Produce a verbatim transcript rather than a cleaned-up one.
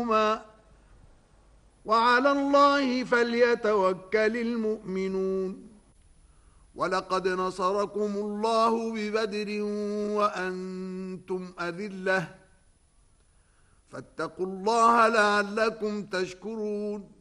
وعلى الله فليتوكل المؤمنون. ولقد نصركم الله ببدر وأنتم أذلة فاتقوا الله لعلكم تشكرون.